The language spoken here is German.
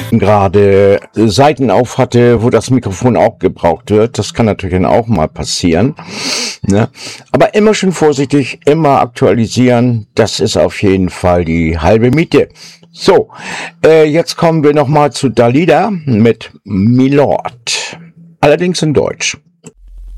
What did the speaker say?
gerade Seiten auf hatte, wo das Mikrofon auch gebraucht wird. Das kann natürlich dann auch mal passieren. Ne? Aber immer schön vorsichtig, immer aktualisieren. Das ist auf jeden Fall die halbe Miete. So, jetzt kommen wir nochmal zu Dalida mit Milord. Allerdings in Deutsch.